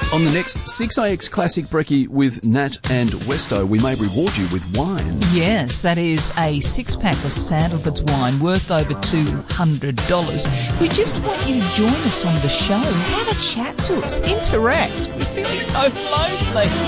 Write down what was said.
On the next 6IX Classic Brekkie with Nat and Westo, we may reward you with wine. Yes, that is a 6-pack of Sandalwood's wine worth over $200. We just want you to join us on the show. Have a chat to us. Interact. We're feeling so lonely.